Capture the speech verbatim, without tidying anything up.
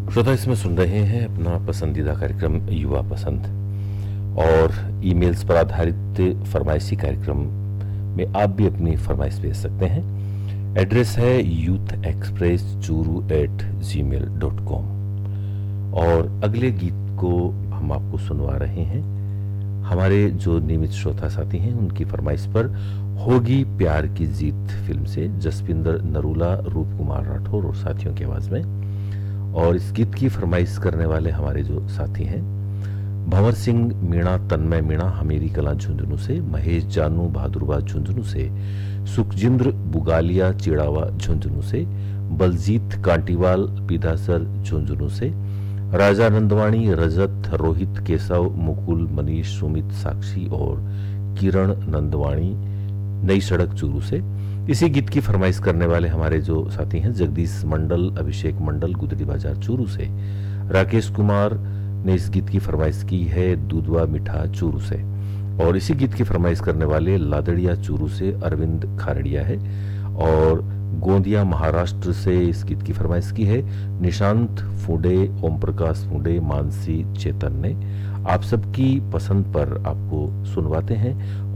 श्रोता, इसमें सुन रहे हैं अपना पसंदीदा कार्यक्रम युवा पसंद और ईमेल्स पर आधारित फरमाइशी कार्यक्रम में आप भी अपनी फरमाइश भेज सकते हैं। एड्रेस है यूथ एक्सप्रेस चूरू एट जी मेल डॉट कॉम। और अगले गीत को हम आपको सुनवा रहे हैं हमारे जो नियमित श्रोता साथी हैं उनकी फरमाइश पर होगी प्यार की जीत फिल्म से जसपिंदर नरूला, रूप कुमार राठौर और साथियों की आवाज में। और इस गीत की फरमाइश करने वाले हमारे जो साथी हैं भंवर सिंह मीणा, तन्मय मीणा हमीरी कला झुंझुनू से, महेश जानू बहादुरबा झुंझुनू से, सुखजिंद्र बुगालिया चिड़ावा झुंझुनू से, बलजीत कांटीवाल पीदासर झुंझुनू से, राजा नंदवाणी, रजत, रोहित केशव, मुकुल, मनीष, सुमित, साक्षी और किरण नंदवाणी नई सड़क चूरू से। इसी गीत की फरमाइश करने वाले हमारे जो साथी हैं जगदीश मंडल, अभिषेक मंडल गुदड़ी बाजार चूरू से, राकेश कुमार ने इस गीत की फरमाइश की है दूधवा मिठा चूरू से। और इसी गीत की फरमाइश करने वाले लादड़िया चूरू से अरविंद खारड़िया है। और गोंदिया महाराष्ट्र से इस गीत की फरमाइश की है निशांत फूडे, ओम प्रकाश फूडे, मानसी चेतन ने। आप सबकी पसंद पर आपको सुनवाते हैं